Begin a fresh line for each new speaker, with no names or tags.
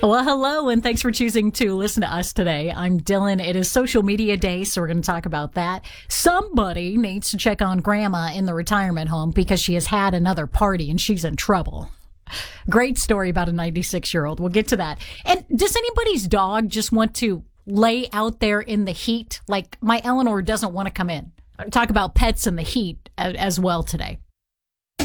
Well, hello, and thanks for choosing to listen to us today. I'm Dylan. It is social media day, so we're going to talk about that. Somebody needs to check on Grandma in the retirement home because she has had another party and she's in trouble. Great story about a 96-year-old. We'll get to that. And does anybody's dog just want to lay out there in the heat? Like my Eleanor doesn't want to come in. Talk about pets in the heat as well today.